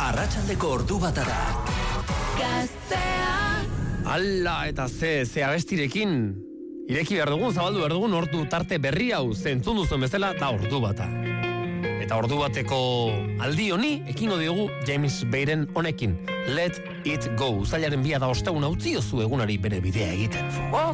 arratsaldeko ordu batara. Gaztea. Ala eta ze abestirekin ireki behar dugun, zabaldu behar dugun ordu tarte berri hau zentzun duzuen bezala da ordu bata. Eta ordu bateko aldi honi ekingo diogu James Bayren honekin. Let it go. Zailaren 2 ostegun utzi ozu egunari bere bidea egiten.